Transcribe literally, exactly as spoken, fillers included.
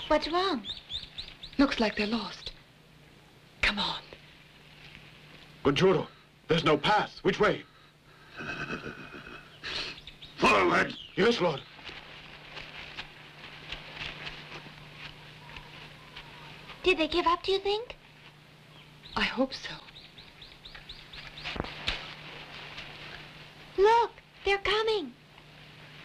What's wrong? Looks like they're lost. Come on. Gonjuro, there's no path. Which way? Forward! Yes, Lord. Did they give up, do you think? I hope so. Look, they're coming.